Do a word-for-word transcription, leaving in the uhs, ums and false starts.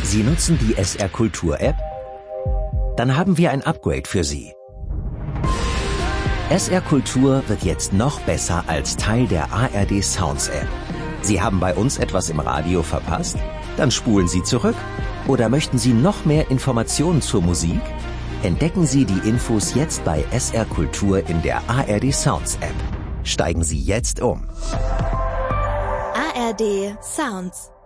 Sie nutzen die S R Kultur App? Dann haben wir ein Upgrade für Sie. S R Kultur wird jetzt noch besser als Teil der A R D Sounds App. Sie haben bei uns etwas im Radio verpasst? Dann spulen Sie zurück. Oder möchten Sie noch mehr Informationen zur Musik? Entdecken Sie die Infos jetzt bei S R Kultur in der A R D Sounds App. Steigen Sie jetzt um. A R D Sounds